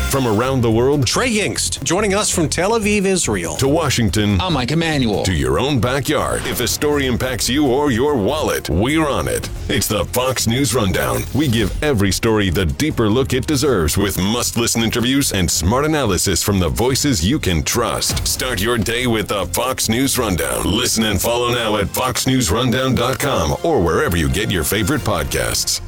From around the world Trey Yingst, joining us from Tel Aviv, Israel. to Washington I'm Mike Emanuel. to your own backyard. If a story impacts you or your wallet, we're on it. It's the Fox News Rundown. We give every story the deeper look it deserves with must-listen interviews and smart analysis from the voices you can trust. Start your day with the Fox News Rundown. Listen and follow now at foxnewsrundown.com or wherever you get your favorite podcasts.